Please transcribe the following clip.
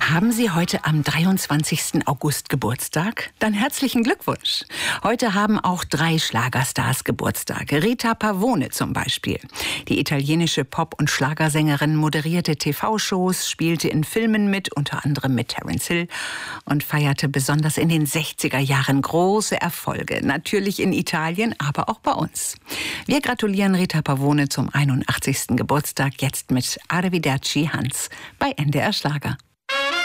Haben Sie heute am 23. August Geburtstag? Dann herzlichen Glückwunsch. Heute haben auch 3 Schlagerstars Geburtstag. Rita Pavone zum Beispiel. Die italienische Pop- und Schlagersängerin moderierte TV-Shows, spielte in Filmen mit, unter anderem mit Terence Hill, und feierte besonders in den 60er Jahren große Erfolge. Natürlich in Italien, aber auch bei uns. Wir gratulieren Rita Pavone zum 81. Geburtstag jetzt mit Arrivederci Hans bei NDR Schlager.